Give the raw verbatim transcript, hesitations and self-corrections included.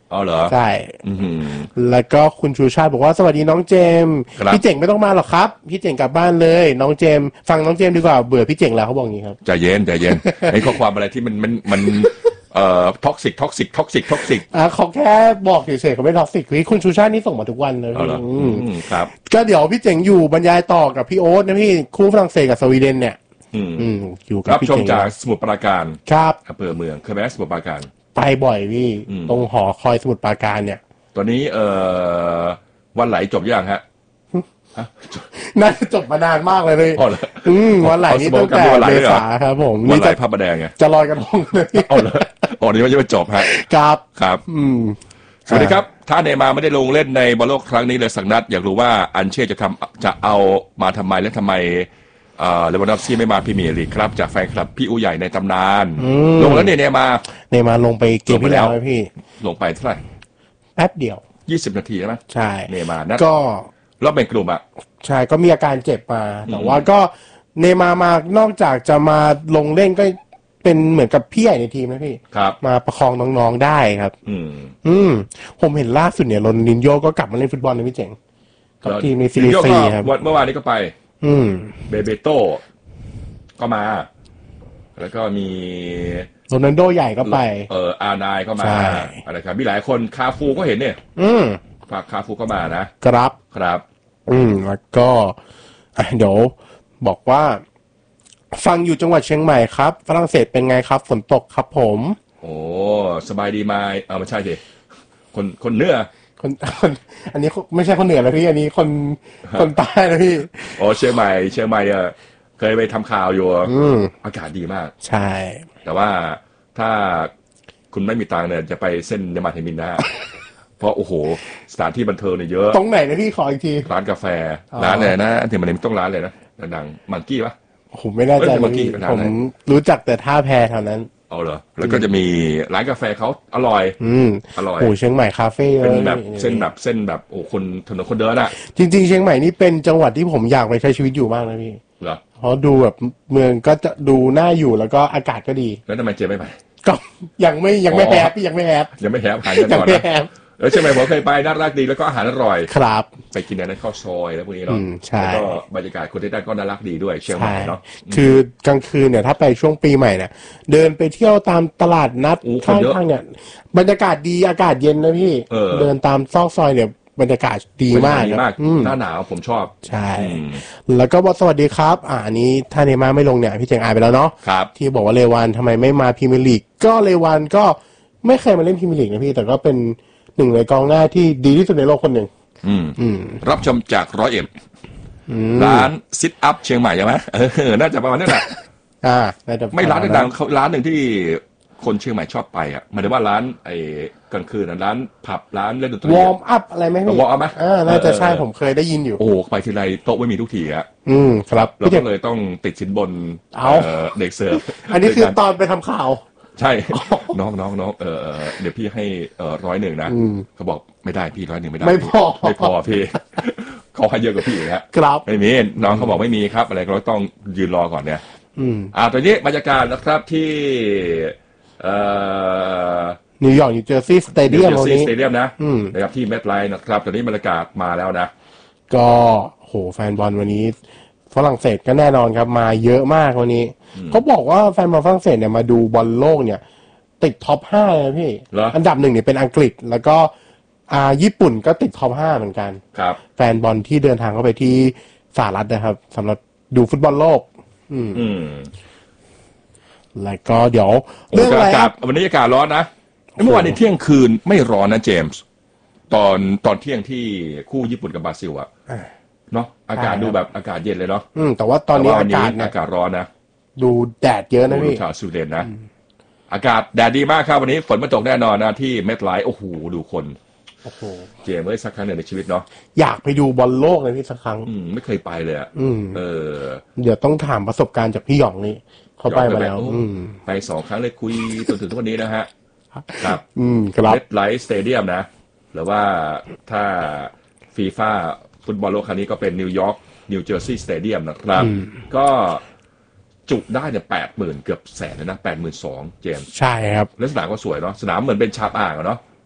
อ๋อเหรอใช่แล้วก็คุณชูชาติบอกว่าสวัสดีน้องเจมพี่เจ๋งไม่ต้องมาหรอกครับพี่เจ๋งกลับบ้านเลยน้องเจมฟังน้องเจมดีกว่าเบื่อพี่เจ๋งแล้วเขาบอกอย่างนี้ครับใจเย็นใจเย็นไอ้ข้อความอะไรที่มันมันมันเอ่อท็อกซิกท็อกซิกท็อกซิกท็อกซิกอ่าเขาแค่บอกเฉยๆเขาไม่ท็อกซิกคือคุณชูชาตินี่ส่งมาทุกวันเลยครับก็เดี๋ยวพี่เจ๋งอยู่บรรยายต่อกับพี่โอ๊ตนะพี่คู่ฝรั่งเศสกับสวีเดนเนี่ยอืมอยู่กับพี่เจ๋งรับชมจากสมุทรปราการครับอำเภอเมืองเคยไปสมุทรปราการไปบ่อยพี่ตรงหอคอยสมุทรปราการเนี่ยตอนนี้เอ่อวันไหลจบยังฮะน่าจะจบมานานมากเลยเลยอืมวันไหลนี่ตั้งแต่เมษาครับผมวันไหลพระประแดงไงจะลอยกระทงเลยเอาเลยอ๋อนี่มันยังไม่จบฮะครับครับอืมสวัสดีครับถ้าเนย์มาร์ไม่ได้ลงเล่นในบอลโลกครั้งนี้เลยสักนัดอยากรู้ว่าอันเช่จะทำจะเอามาทำไมและทำไมเอ่อเลวานดอฟสกี้ไม่มาพรีเมียร์ลีกครับจากแฟนคลับพี่อูใหญ่ในตำนานลงแล้วเนี่ยเนย์มาร์เนย์มาร์ลงไปเกมที่แล้วไหมพี่ลงไปเท่าไหร่แป๊บเดียวยี่สิบนาทีใช่ไหมใช่เนย์มาร์นะก็รอบแบ่งกลุ่มอ่ะใช่ก็มีอาการเจ็บมาแต่ว่าก็เนย์มาร์มานอกจากจะมาลงเล่นก็เป็นเหมือนกับพี่ใหญ่ในทีมนะพี่มาประคองน้องๆได้ครับอืมอืมผมเห็นล่าสุดเนี่ยโรนัลดินโญ่ก็กลับมาเล่นฟุตบอลนะพี่เจ๋งกับทีมในซีรีส์ซีครับเมื่อวานนี้ก็ไปอืมเบเบโต้ก็มาแล้วก็มีโรนัลโดใหญ่ก็ไปเอออาร์ไนก็มาอะไรครับมีหลายคนคาฟูก็เห็นเนี่ยอืมฝากคาฟูก็มานะครับครับอืมแล้วก็เดี๋ยวบอกว่าฟังอยู่จังหวัดเชียงใหม่ครับฝรั่งเศสเป็นไงครับฝนตกครับผมโอ้สบายดีไหมเอาไม่ใช่สิคนคนเหนือคนคนอันนี้ไม่ใช่คนเหนือแล้วพี่อันนี้คนคนใต้นะพี่โอ้เชียงใหม่เชียงใหม่เนี่ยเคยไปทำข่าวอยู่อากาศดีมากใช่แต่ว่าถ้าคุณไม่มีตังค์เนี่ยจะไปเส้นยามาเทมินนะเพราะโอ้โหสถานที่บันเทิงเนี่ยเยอะตรงไหนนะพี่ขออีกทีร้านกาแฟร้านอะไรนะอันที่มันต้องร้านเลยนะดังมังกี้ปะผมไม่แน่ใจผมรู้จักแต่ท่าแพเท่านั้นเอาเหรอแล้วก็จะมีร้านกาแฟเขาอร่อยอืมอร่อยโอ้เชียงใหม่คาเฟ่เป็นแบบเส้นแบบเส้นแบบโอ้คนถนนคนเดินอะจริงๆเชียงใหม่นี่เป็นจังหวัดที่ผมอยากไปใช้ชีวิตอยู่มากนะพี่เหรอเพราะดูแบบเมืองก็จะดูน่าอยู่แล้วก็อากาศก็ดีแล้วทำไมเจไม่ไปก็ยังไม่ยังไม่แฮปยังไม่แฮปยังไม่แฮปหายกันก่อนนะเออใช่ไหมผมเคยไปน่ารักดีแล้วก็อาหารอร่อยครับไปกินในข้าวซอยแล้วพวกนี้เนาะแล้วก็บรรยากาศคนที่นั่นก็น่ารักดีด้วยเชียงใหม่เนาะคือกลางคืนเนี่ยถ้าไปช่วงปีใหม่เนี่ยเดินไปเที่ยวตามตลาดนัดข้างทางเนี่ยบรรยากาศดีอากาศเย็นนะพี่เดินตามซอกซอยเนี่ยบรรยากาศดีมากหน้าหนาวผมชอบใช่แล้วก็บอกสวัสดีครับอ่าอันนี้ถ้าเนม่าไม่ลงเนี่ยพี่เจงอายไปแล้วเนาะที่บอกว่าเลวานทำไมไม่มาพรีเมียร์ลีกก็เลวานก็ไม่เคยมาเล่นพรีเมียร์ลีกนะพี่แต่ก็เป็นหนึ่งในกองหน้าที่ดีที่สุดในโลกคนหนึ่งรับชมจากร้อยเอ็ดร้านซิทอัพเชียงใหม่ใช่ไหมเออน่าจะประมาณนี้แหละอ่าไม่ร้านดังๆร้านหนึ่งที่คนเชียงใหม่ชอบไปอ่ะหมายถึงว่าร้านไอ้กลางคืนร้านผับร้านเล่นดนตรีวอร์มอัพอะไรไหมพี่วอร์มอัพไหมอ่าน่าจะใช่ผมเคยได้ยินอยู่โอ้ไปทีไรโต๊ะไม่มีทุกทีอ่ะอืมครับเราก็เลยต้องติดสินบนเด็กเสิร์ฟอันนี้คือตอนไปทำข่าวใช่น้องน้องน้องเออเดี๋ยวพี่ให้เอ่อร้อยหนึ่งนะเขาบอกไม่ได้พี่ร้อยหนึ่งไม่ได้ไม่พอไม่พอพี่เขาให้เยอะกว่าพี่ฮะครับไม่มีน้องเขาบอกไม่มีครับอะไรเราต้องยืนรอก่อนเนี่ยอืมอ่าตอนนี้บรรยากาศนะครับที่เอ่อนิวยอร์กนิวเจอร์ซีย์สเตเดียมนิวเจอร์ซีย์สเตเดียมนะนะครับที่เมทไลน์นะครับตอนนี้บรรยากาศมาแล้วนะก็โหแฟนบอลวันนี้ฝรั่งเศสก็แน่นอนครับมาเยอะมากวันนี้เขาบอกว่าแฟนบอลฝรั่งเศสเนี่ยมาดูบอลโลกเนี่ยติดท็อปห้าเลยพี่อันดับหนึ่งเนี่ยเป็นอังกฤษแล้วก็อ่าญี่ปุ่นก็ติดท็อปห้าเหมือนกันครับแฟนบอลที่เดินทางเข้าไปที่สหรัฐนะครับสำหรับดูฟุตบอลโลกอืมอืมแล้วก็เดี๋ยวเรื่องอะไรครับวันนี้อากาศร้อนนะเมื่อวานในเที่ยงคืนไม่ร้อนนะเจมส์ตอนตอนเที่ยงที่คู่ญี่ปุ่นกับบราซิลอะเนาะอากาศดูแบบอากาศเย็นเลยเนาะอืมแต่ว่าตอนนี้อากาศอากาศร้อนนะดูแดดเยอะนะพี่ชาวสวีเดนนะอากาศแดดดีมากครับวันนี้ฝนมาตกแน่นอนนะที่เมทไลท์โอ้โหดูคนโอ้โหเจมส์เอ้ยสักครั้งหนึ่งในชีวิตเนาะอยากไปดูบอลโลกเลยพี่สักครั้งอืมไม่เคยไปเลยอ่ะเออเดี๋ยวต้องถามประสบการณ์จากพี่หยองนี่เขาไปมาแล้วอืมไปสองครั้งเลยคุยจนถึงทุกวันนี้นะฮะครับอืมครับเมทไลท์สเตเดียมนะหรือว่าถ้าฟีฟ่าฟุตบอลโลกครั้งนี้ก็เป็นนิวยอร์กนิวเจอร์ซีย์สเตเดียมนะครับก็จุได้เนี่ยแปดหมื่นเกือบแสนเลยนะแปดหมื่นสองเจมส์ใช่ครับแล้วสนามก็สวยเนาะสนามเหมือนเป็นชาบอ่างเนาะ